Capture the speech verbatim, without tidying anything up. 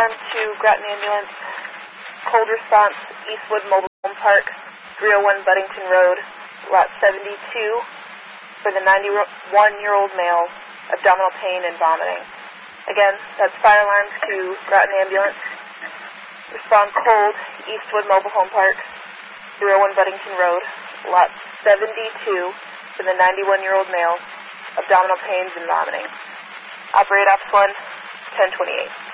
alarm to Groton Ambulance. Cold response, Eastwood Mobile Home Park, three oh one Buddington Road, lot seventy-two, for the ninety-one-year-old male, abdominal pain and vomiting. Again, that's fire alarm to Groton Ambulance. Respond cold, Eastwood Mobile Home Park, three oh one Buddington Road, lot seventy-two, for the ninety-one-year-old male, abdominal pains and vomiting. Operate Ops one, ten twenty-eight.